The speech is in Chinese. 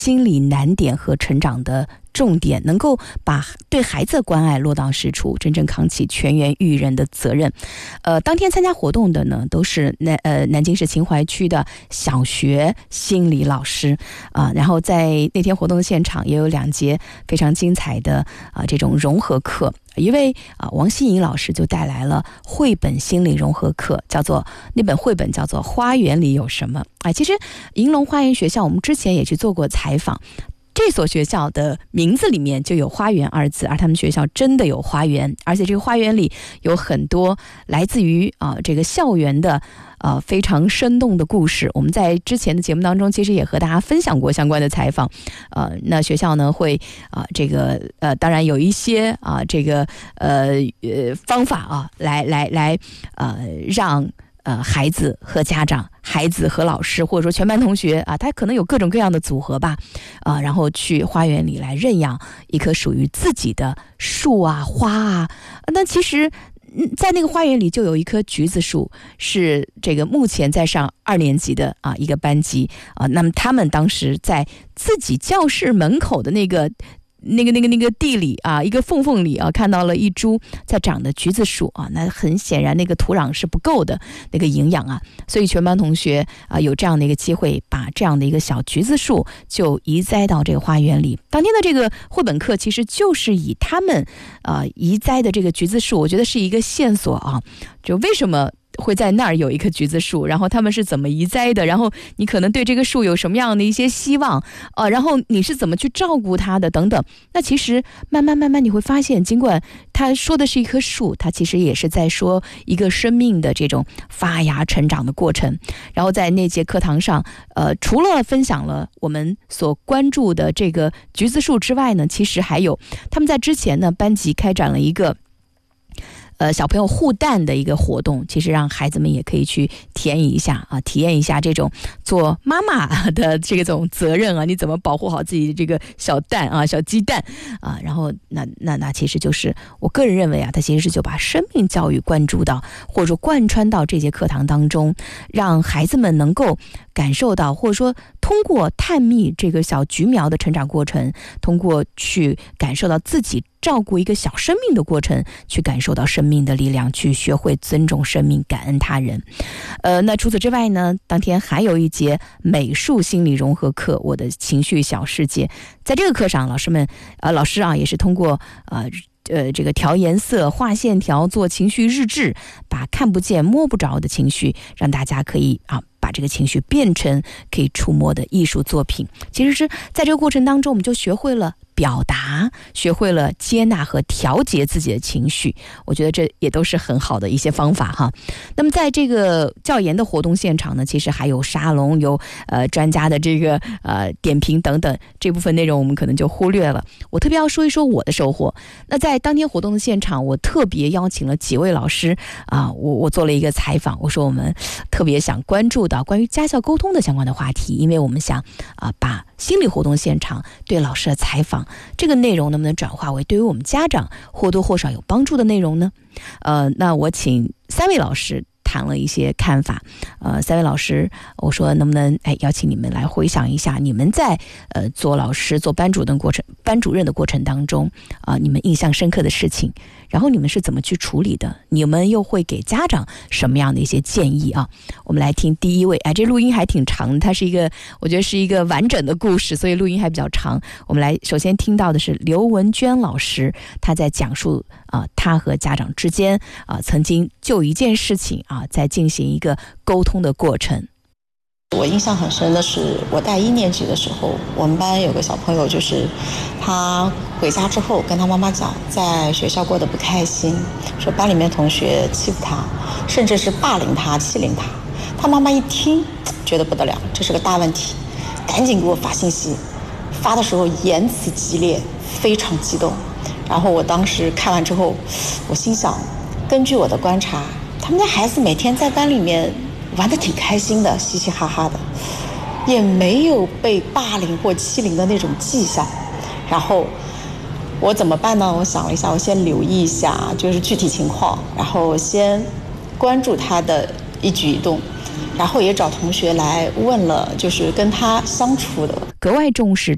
心理难点和成长的重点，能够把对孩子的关爱落到实处，真正扛起全员育人的责任。当天参加活动的呢，都是南京市秦淮区的小学心理老师然后在那天活动的现场也有2节非常精彩的这种融合课。一位王希颖老师就带来了绘本心理融合课，那本绘本叫做《花园里有什么》其实银龙花园学校我们之前也去做过采访，这所学校的名字里面就有花园2字，而他们学校真的有花园，而且这个花园里有很多来自于这个校园的非常生动的故事。我们在之前的节目当中其实也和大家分享过相关的采访。那学校呢会当然有一些这个方法来让孩子和家长、孩子和老师，或者说全班同学他可能有各种各样的组合吧，然后去花园里来认养一棵属于自己的树花那其实在那个花园里就有一棵橘子树，是这个目前在上2年级的一个班级那么他们当时在自己教室门口的那个地里一个缝里看到了一株在长的橘子树那很显然那个土壤是不够的，那个营养所以全班同学有这样的一个机会，把这样的一个小橘子树就移栽到这个花园里。当天的这个绘本课其实就是以他们移栽的这个橘子树，我觉得是一个线索就为什么会在那儿有一棵橘子树，然后他们是怎么移栽的，然后你可能对这个树有什么样的一些希望然后你是怎么去照顾它的等等。那其实慢慢你会发现，尽管他说的是一棵树，他其实也是在说一个生命的这种发芽成长的过程。然后在那节课堂上除了分享了我们所关注的这个橘子树之外呢，其实还有他们在之前呢班级开展了一个小朋友护蛋的一个活动，其实让孩子们也可以去体验一下这种做妈妈的这种责任你怎么保护好自己的这个小蛋小鸡蛋然后那其实就是我个人认为它其实是就把生命教育关注到或者说贯穿到这节课堂当中，让孩子们能够感受到，或者说通过探秘这个小橘苗的成长过程，通过去感受到自己照顾一个小生命的过程，去感受到生命的力量，去学会尊重生命，感恩他人。那除此之外呢，当天还有一节美术心理融合课，我的情绪小世界。在这个课上，老师也是通过这个调颜色、画线条、做情绪日志，把看不见摸不着的情绪让大家可以把这个情绪变成可以触摸的艺术作品。其实是在这个过程当中，我们就学会了表达，学会了接纳和调节自己的情绪，我觉得这也都是很好的一些方法那么在这个教研的活动现场呢，其实还有沙龙，有专家的这个点评等等，这部分内容我们可能就忽略了。我特别要说一说我的收获。那在当天活动的现场，我特别邀请了几位老师我做了一个采访，我说我们特别想关注到关于家校沟通的相关的话题，因为我们想把心理活动现场对老师的采访这个内容能不能转化为对于我们家长或多或少有帮助的内容呢？那我请3位老师谈了一些看法。3位老师，我说能不能邀请你们来回想一下，你们在做老师、做班主任的过程当中你们印象深刻的事情，然后你们是怎么去处理的？你们又会给家长什么样的一些建议我们来听第一位。这录音还挺长的，它是我觉得是一个完整的故事，所以录音还比较长。我们来首先听到的是刘文娟老师，她在讲述她和家长之间曾经就一件事情在进行一个沟通的过程。 我印象很深的是，我带1年级的时候，我们班有个小朋友，就是他回家之后跟他妈妈讲，在学校过得不开心，说班里面同学欺负他，甚至是霸凌他、欺凌他。他妈妈一听觉得不得了，这是个大问题，赶紧给我发信息，发的时候言辞激烈，非常激动。然后我当时看完之后，我心想，根据我的观察，他们家孩子每天在班里面玩得挺开心的，嘻嘻哈哈的，也没有被霸凌或欺凌的那种迹象。然后我怎么办呢？我想了一下，我先留意一下就是具体情况，然后先关注他的一举一动，然后也找同学来问了就是跟他相处的。 格外重视